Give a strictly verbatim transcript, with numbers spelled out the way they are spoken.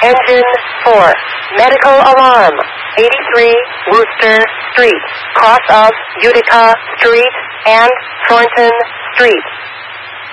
Engine four. Medical alarm. eighty-three Wooster Street. Cross of Utica Street and Thornton Street.